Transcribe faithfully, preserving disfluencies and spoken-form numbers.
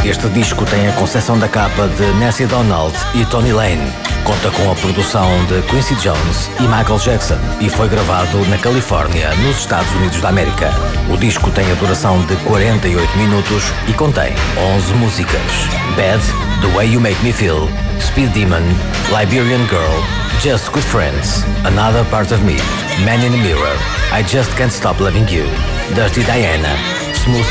Este disco tem a concepção da capa de Nancy Donald e Tony Lane. Conta com a produção de Quincy Jones e Michael Jackson e foi gravado na Califórnia, nos Estados Unidos da América. O disco tem a duração de quarenta e oito minutos e contém onze músicas: Bad, The Way You Make Me Feel, Speed Demon, Liberian Girl, Just Good Friends, Another Part of Me, Man in the Mirror, I Just Can't Stop Loving You, Dirty Diana,